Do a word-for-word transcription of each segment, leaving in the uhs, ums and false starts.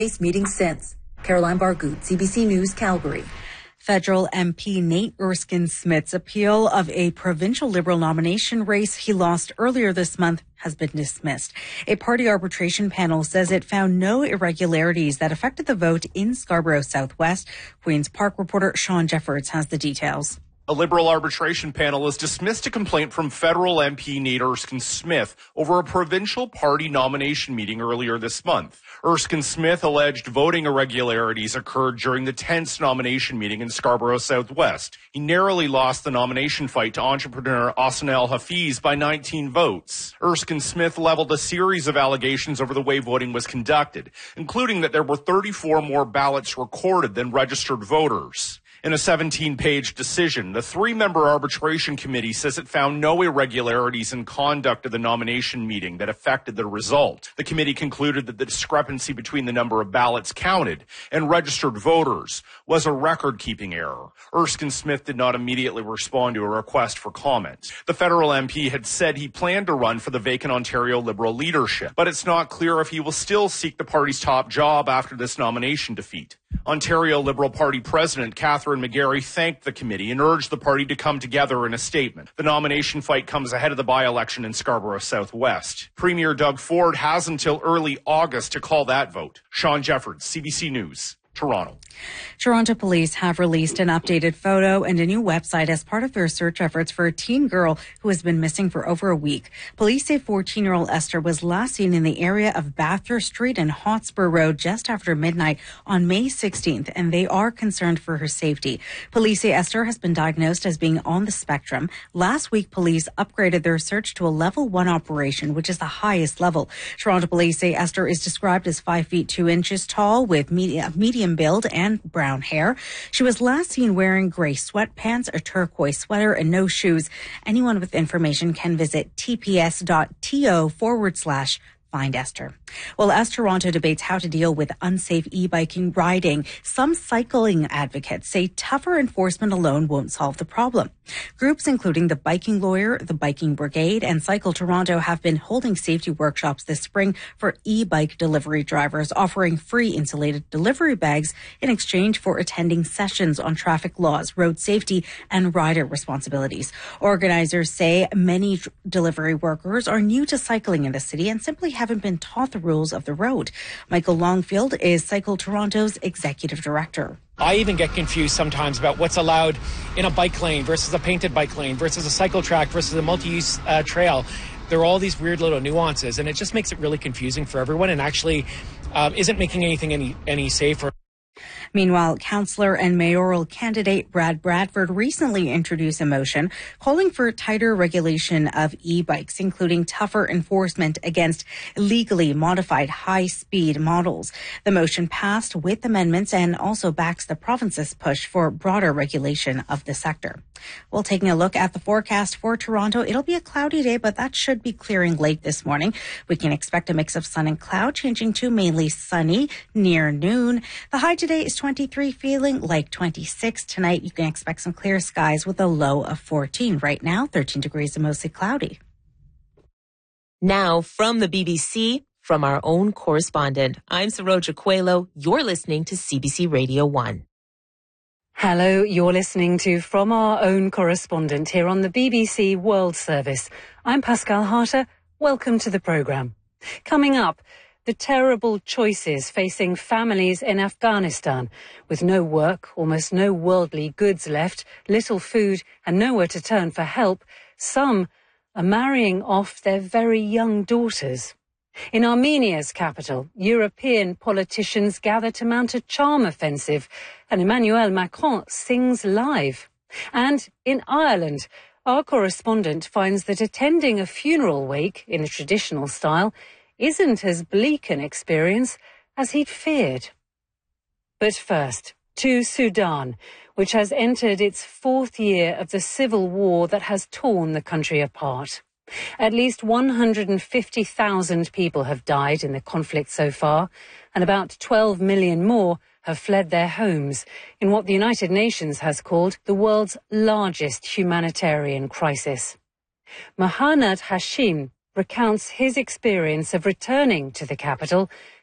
meeting since. Caroline Bargood, C B C News, Calgary. Federal M P Nate Erskine Smith's appeal of a provincial Liberal nomination race he lost earlier this month has been dismissed. A party arbitration panel says it found no irregularities that affected the vote in Scarborough Southwest. Queen's Park reporter Sean Jeffords has the details. A Liberal arbitration panel has dismissed a complaint from federal M P Nate Erskine Smith over a provincial party nomination meeting earlier this month. Erskine Smith alleged voting irregularities occurred during the tenth nomination meeting in Scarborough Southwest. He narrowly lost the nomination fight to entrepreneur Ahsan El-Hafiz by nineteen votes. Erskine Smith leveled a series of allegations over the way voting was conducted, including that there were thirty-four more ballots recorded than registered voters. In a seventeen-page decision, the three-member arbitration committee says it found no irregularities in conduct of the nomination meeting that affected the result. The committee concluded that the discrepancy between the number of ballots counted and registered voters was a record-keeping error. Erskine Smith did not immediately respond to a request for comment. The federal M P had said he planned to run for the vacant Ontario Liberal leadership, but it's not clear if he will still seek the party's top job after this nomination defeat. Ontario Liberal Party President Catherine McGarry thanked the committee and urged the party to come together in a statement. The nomination fight comes ahead of the by-election in Scarborough Southwest. Premier Doug Ford has until early August to call that vote. Sean Jeffords, C B C News, Toronto. Toronto police have released an updated photo and a new website as part of their search efforts for a teen girl who has been missing for over a week. Police say fourteen-year-old Esther was last seen in the area of Bathurst Street and Hotspur Road just after midnight on May sixteenth, and they are concerned for her safety. Police say Esther has been diagnosed as being on the spectrum. Last week, police upgraded their search to a level one operation, which is the highest level. Toronto police say Esther is described as five feet two inches tall with medium, medium build and brown hair. She was last seen wearing gray sweatpants, a turquoise sweater, and no shoes. Anyone with information can visit tps.to forward slash Find Esther. Well, as Toronto debates how to deal with unsafe e-biking riding, some cycling advocates say tougher enforcement alone won't solve the problem. Groups including the Biking Lawyer, the Biking Brigade, and Cycle Toronto have been holding safety workshops this spring for e-bike delivery drivers, offering free insulated delivery bags in exchange for attending sessions on traffic laws, road safety, and rider responsibilities. Organizers say many delivery workers are new to cycling in the city and simply haven't been taught the rules of the road. Michael Longfield is Cycle Toronto's executive director. I even get confused sometimes about what's allowed in a bike lane versus a painted bike lane versus a cycle track versus a multi-use uh, trail. There are all these weird little nuances, and it just makes it really confusing for everyone and actually um, isn't making anything any, any safer. Meanwhile, councillor and mayoral candidate Brad Bradford recently introduced a motion calling for tighter regulation of e-bikes, including tougher enforcement against illegally modified high-speed models. The motion passed with amendments and also backs the province's push for broader regulation of the sector. Well, taking a look at the forecast for Toronto, it'll be a cloudy day, but that should be clearing late this morning. We can expect a mix of sun and cloud, changing to mainly sunny near noon. The high today is twenty-three, feeling like twenty-six. Tonight, you can expect some clear skies with a low of fourteen. Right now, thirteen degrees and mostly cloudy. Now, from the B B C, from our own correspondent, I'm Saroja Coelho. You're listening to C B C Radio one. Hello, you're listening to From Our Own Correspondent here on the B B C World Service. I'm Pascal Harter. Welcome to the programme. Coming up, the terrible choices facing families in Afghanistan. With no work, almost no worldly goods left, little food and nowhere to turn for help, some are marrying off their very young daughters. In Armenia's capital, European politicians gather to mount a charm offensive, and Emmanuel Macron sings live. And in Ireland, our correspondent finds that attending a funeral wake in a traditional style isn't as bleak an experience as he'd feared. But first, to Sudan, which has entered its fourth year of the civil war that has torn the country apart. At least one hundred fifty thousand people have died in the conflict so far, and about twelve million more have fled their homes in what the United Nations has called the world's largest humanitarian crisis. Mahanat Hashim recounts his experience of returning to the capital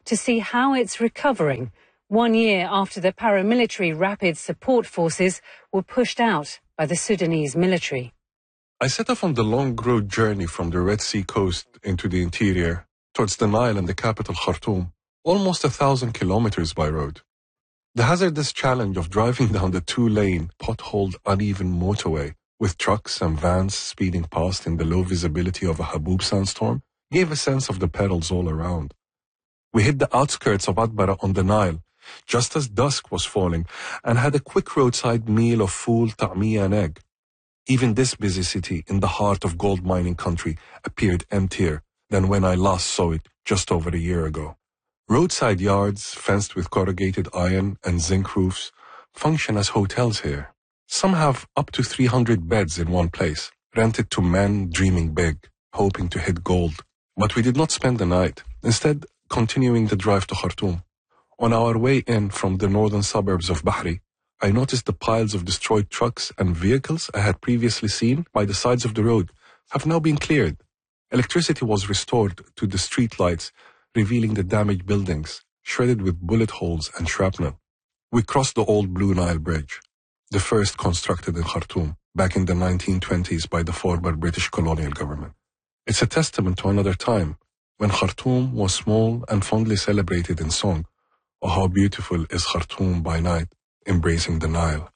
to see how it's recovering, one year after the paramilitary Rapid Support Forces were pushed out by the Sudanese military. I set off on the long road journey from the Red Sea coast into the interior, towards the Nile and the capital Khartoum, almost a thousand kilometers by road. The hazardous challenge of driving down the two-lane, potholed, uneven motorway with trucks and vans speeding past in the low visibility of a Haboob sandstorm gave a sense of the perils all around. We hit the outskirts of Atbara on the Nile, just as dusk was falling, and had a quick roadside meal of fool, ta'miyah and egg. Even this busy city in the heart of gold mining country appeared emptier than when I last saw it just over a year ago. Roadside yards, fenced with corrugated iron and zinc roofs, function as hotels here. Some have up to three hundred beds in one place, rented to men dreaming big, hoping to hit gold. But we did not spend the night, instead continuing the drive to Khartoum. On our way in from the northern suburbs of Bahri, I noticed the piles of destroyed trucks and vehicles I had previously seen by the sides of the road have now been cleared. Electricity was restored to the street lights, revealing the damaged buildings, shredded with bullet holes and shrapnel. We crossed the old Blue Nile Bridge, the first constructed in Khartoum back in the nineteen twenties by the former British colonial government. It's a testament to another time, when Khartoum was small and fondly celebrated in song. Oh, how beautiful is Khartoum by night, embracing the Nile.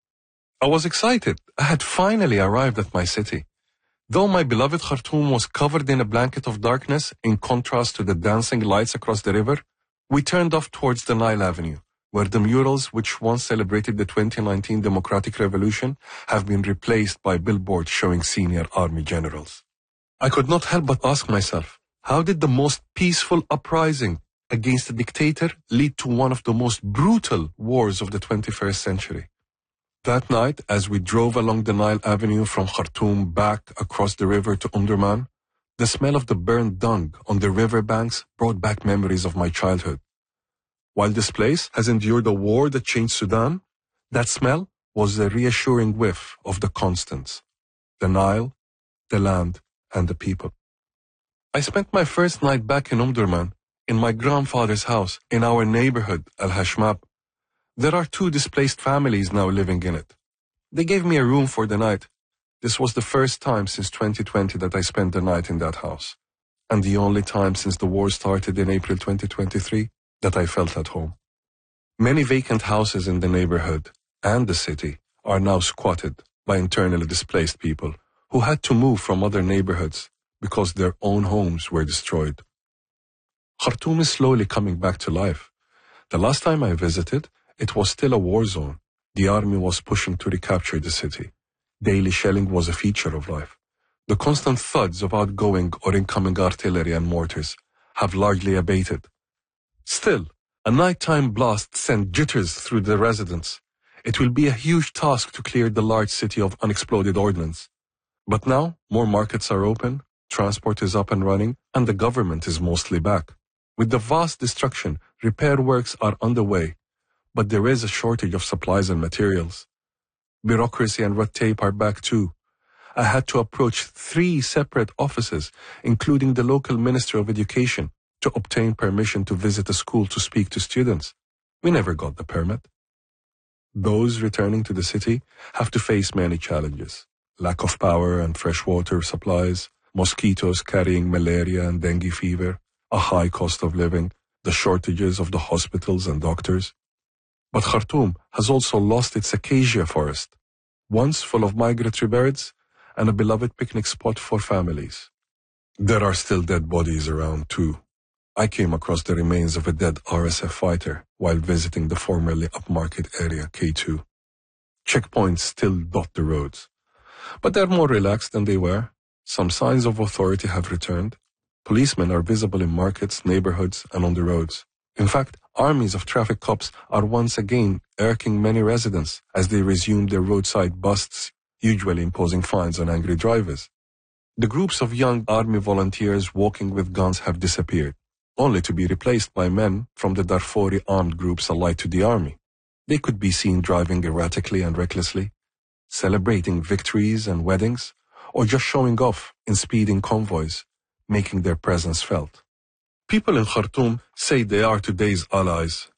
I was excited. I had finally arrived at my city. Though my beloved Khartoum was covered in a blanket of darkness, in contrast to the dancing lights across the river, we turned off towards the Nile Avenue, where the murals which once celebrated the twenty nineteen Democratic Revolution have been replaced by billboards showing senior army generals. I could not help but ask myself, how did the most peaceful uprising against a dictator lead to one of the most brutal wars of the twenty-first century? That night, as we drove along the Nile Avenue from Khartoum back across the river to Omdurman, the smell of the burned dung on the riverbanks brought back memories of my childhood. While this place has endured a war that changed Sudan, that smell was a reassuring whiff of the constants: the Nile, the land, and the people. I spent my first night back in Omdurman, in my grandfather's house, in our neighborhood, Al-Hashmab. There are two displaced families now living in it. They gave me a room for the night. This was the first time since twenty twenty that I spent the night in that house, and the only time since the war started in April twenty twenty-three that I felt at home. Many vacant houses in the neighborhood and the city are now squatted by internally displaced people who had to move from other neighborhoods because their own homes were destroyed. Khartoum is slowly coming back to life. The last time I visited, it was still a war zone. The army was pushing to recapture the city. Daily shelling was a feature of life. The constant thuds of outgoing or incoming artillery and mortars have largely abated. Still, a nighttime blast sent jitters through the residents. It will be a huge task to clear the large city of unexploded ordnance. But now, more markets are open, transport is up and running, and the government is mostly back. With the vast destruction, repair works are underway, but there is a shortage of supplies and materials. Bureaucracy and red tape are back too. I had to approach three separate offices, including the local Minister of Education, to obtain permission to visit a school to speak to students. We never got the permit. Those returning to the city have to face many challenges: lack of power and fresh water supplies, mosquitoes carrying malaria and dengue fever, a high cost of living, the shortages of the hospitals and doctors. But Khartoum has also lost its acacia forest, once full of migratory birds and a beloved picnic spot for families. There are still dead bodies around too. I came across the remains of a dead R S F fighter while visiting the formerly upmarket area K two. Checkpoints still dot the roads, but they're more relaxed than they were. Some signs of authority have returned. Policemen are visible in markets, neighborhoods, and on the roads. In fact, armies of traffic cops are once again irking many residents as they resume their roadside busts, usually imposing fines on angry drivers. The groups of young army volunteers walking with guns have disappeared, only to be replaced by men from the Darfuri armed groups allied to the army. They could be seen driving erratically and recklessly, celebrating victories and weddings, or just showing off in speeding convoys, making their presence felt. People in Khartoum say they are today's allies.